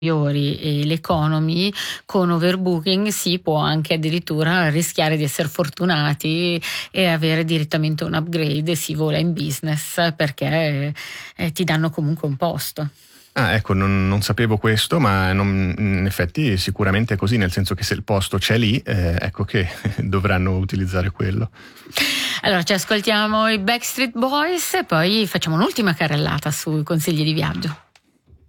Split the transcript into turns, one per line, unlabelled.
e l'economy con overbooking si può anche addirittura rischiare di essere fortunati e avere direttamente un upgrade, si vola in business, perché ti danno comunque un posto.
Ah, ecco, non sapevo questo, ma in effetti sicuramente è così, nel senso che se il posto c'è lì, ecco che dovranno utilizzare quello.
Allora ci ascoltiamo i Backstreet Boys e poi facciamo un'ultima carrellata sui consigli di viaggio.